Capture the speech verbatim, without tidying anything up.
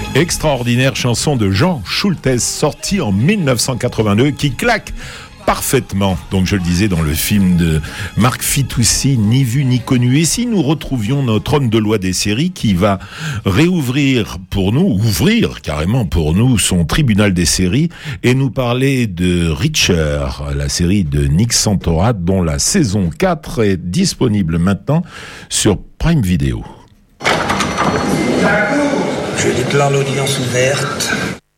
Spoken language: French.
Extraordinaire chanson de Jean Schultes, sortie en dix-neuf cent quatre-vingt-deux, qui claque parfaitement, donc je le disais, dans le film de Marc Fitoussi, Ni vu ni connu. Et si nous retrouvions notre homme de loi des séries qui va réouvrir pour nous, ouvrir carrément pour nous son tribunal des séries et nous parler de Reacher, la série de Nick Santora dont la saison quatre est disponible maintenant sur Prime Video. Je déclare l'audience ouverte.